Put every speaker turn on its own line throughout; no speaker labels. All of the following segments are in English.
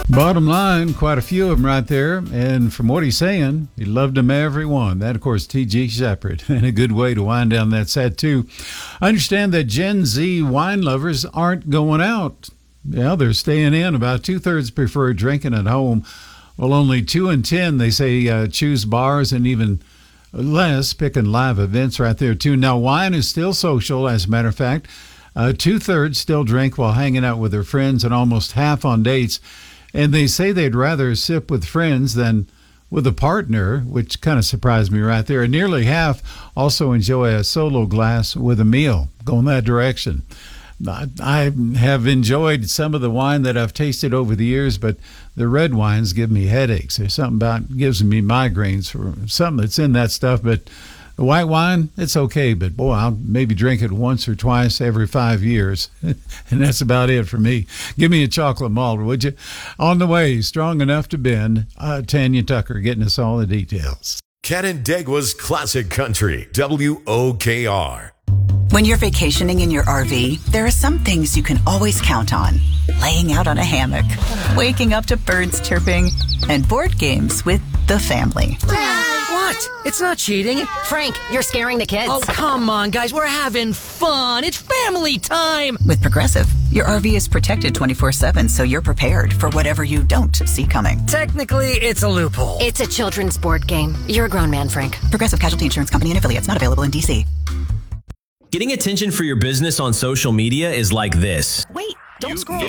Bottom line, quite a few of them right there. And from what he's saying, he loved them every one. That, of course, T.G. Shepherd. And a good way to wind down that set, too. I understand that Gen Z wine lovers aren't going out. Yeah, they're staying in. About two-thirds prefer drinking at home. Well, only 2 in 10, they say, choose bars, and even less picking live events right there, too. Now, wine is still social, as a matter of fact. Two-thirds still drink while hanging out with their friends, and almost half on dates. And they say they'd rather sip with friends than with a partner, which kind of surprised me right there. And nearly half also enjoy a solo glass with a meal, going that direction. I have enjoyed some of the wine that I've tasted over the years, but the red wines give me headaches. There's something about gives me migraines for something that's in that stuff. But the white wine, it's okay. But, boy, I'll maybe drink it once or twice every 5 years. And that's about it for me. Give me a chocolate malt, would you? On the way, strong enough to bend, Tanya Tucker getting us all the details.
Canandaigua's Classic Country, WOKR.
When you're vacationing in your RV, there are some things you can always count on. Laying out on a hammock, waking up to birds chirping, and board games with the family.
What? It's not cheating.
Frank, you're scaring the kids.
Oh, come on, guys. We're having fun. It's family time.
With Progressive, your RV is protected 24/7, so you're prepared for whatever you don't see coming.
Technically, it's a loophole.
It's a children's board game. You're a grown man, Frank.
Progressive Casualty Insurance Company and affiliates, not available in D.C.
Getting attention for your business on social media is like this.
Wait, don't scroll.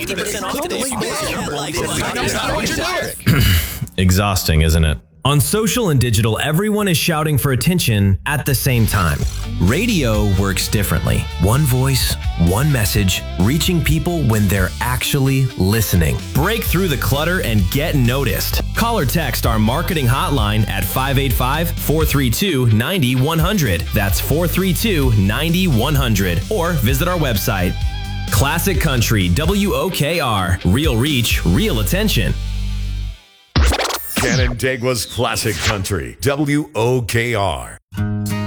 Exhausting, isn't it? On social and digital, everyone is shouting for attention at the same time. Radio works differently. One voice, one message, reaching people when they're actually listening. Break through the clutter and get noticed. Call or text our marketing hotline at 585-432-9100. That's 432-9100. Or visit our website. Classic Country, WOKR. Real reach, real attention.
Canandaigua's Classic Country, WOKR.